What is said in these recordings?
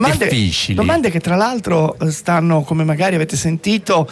difficili. Domande che tra l'altro stanno, come magari avete sentito,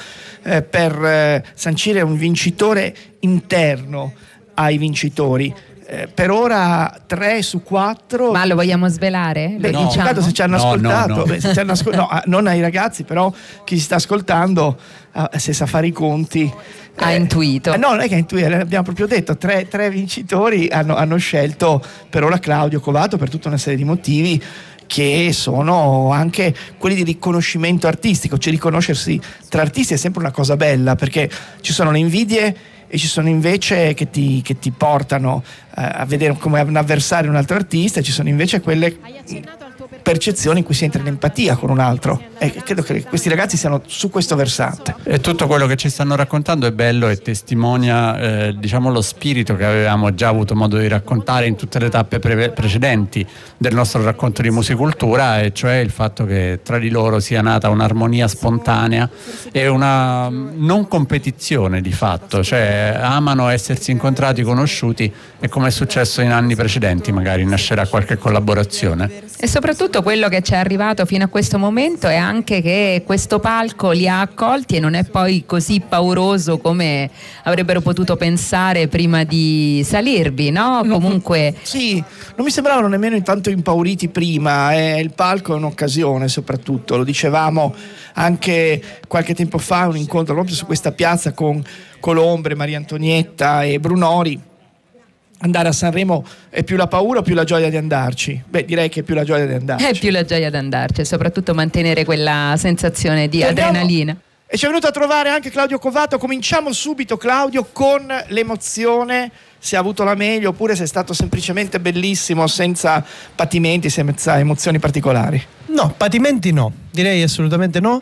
per sancire un vincitore interno ai vincitori. Per ora 3 su 4. Ma lo vogliamo svelare? No, diciamo? Se ci hanno ascoltato, no. Se ci hanno non ai ragazzi, però chi si sta ascoltando, se sa fare i conti, ha intuito. No, non è che ha intuito, l'abbiamo proprio detto. Tre vincitori hanno scelto per ora Claudio Covato per tutta una serie di motivi che sono anche quelli di riconoscimento artistico. Cioè, riconoscersi tra artisti è sempre una cosa bella, perché ci sono le invidie e ci sono invece che ti portano a vedere come un avversario un altro artista, e ci sono invece quelle percezioni in cui si entra in empatia con un altro, e credo che questi ragazzi siano su questo versante. E tutto quello che ci stanno raccontando è bello e testimonia diciamo lo spirito che avevamo già avuto modo di raccontare in tutte le tappe precedenti del nostro racconto di musicultura, e cioè il fatto che tra di loro sia nata un'armonia spontanea e una non competizione di fatto, cioè amano essersi incontrati, conosciuti, e come è successo in anni precedenti magari nascerà qualche collaborazione. E soprattutto quello che ci è arrivato fino a questo momento è anche che questo palco li ha accolti e non è poi così pauroso come avrebbero potuto pensare prima di salirvi, no? Comunque sì, non mi sembravano nemmeno intanto impauriti prima. Il palco è un'occasione, soprattutto lo dicevamo anche qualche tempo fa, un incontro proprio su questa piazza con Colombre, Maria Antonietta e Brunori. Andare a Sanremo è più la paura o più la gioia di andarci? Beh, direi che è più la gioia di andarci. È più la gioia di andarci, e soprattutto mantenere quella sensazione di adrenalina. E ci è venuto a trovare anche Claudio Covato. Cominciamo subito, Claudio, con l'emozione. Se ha avuto la meglio oppure se è stato semplicemente bellissimo, senza patimenti, senza emozioni particolari. No, patimenti no, direi assolutamente no.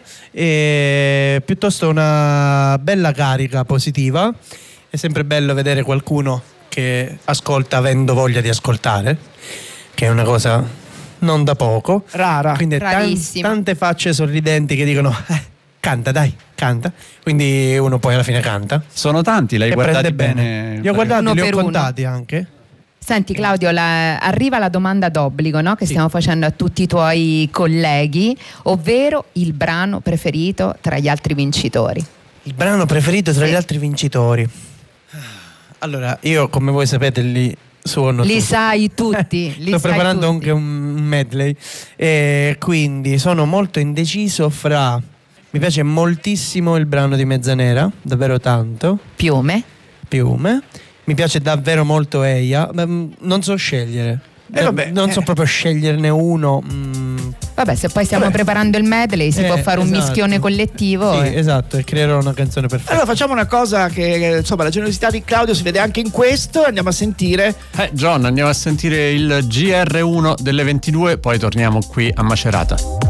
Piuttosto una bella carica positiva. È sempre bello vedere qualcuno che ascolta avendo voglia di ascoltare, che è una cosa non da poco, rara, quindi tante facce sorridenti che dicono canta, dai, canta, quindi uno poi alla fine canta. Sono tanti, l'hai guardati bene. Li ho guardati, li ho contati anche. Senti Claudio, arriva la domanda d'obbligo, no? Che stiamo facendo a tutti i tuoi colleghi, ovvero il brano preferito tra gli altri vincitori. Il brano preferito tra gli altri vincitori. Allora, io come voi sapete li suono li tutti. Sai tutti. Sto preparando anche un medley, e quindi sono molto indeciso fra... Mi piace moltissimo il brano di Mezzanera, davvero tanto. Piume. Mi piace davvero molto Eia, non so scegliere. Non so proprio sceglierne uno. Vabbè, se poi stiamo preparando il medley si può fare un mischione collettivo. Sì, esatto, e creerò una canzone perfetta. Allora facciamo una cosa che, insomma, la generosità di Claudio si vede anche in questo. Andiamo a sentire John, andiamo a sentire il GR1 delle 22, poi torniamo qui a Macerata.